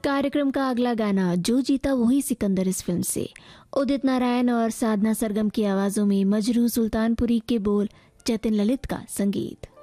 कार्यक्रम का अगला गाना जो जीता वही सिकंदर इस फिल्म से। उदित नारायण और साधना सरगम की आवाजों में मजरू सुल्तानपुरी के बोल, जतिन ललित का संगीत।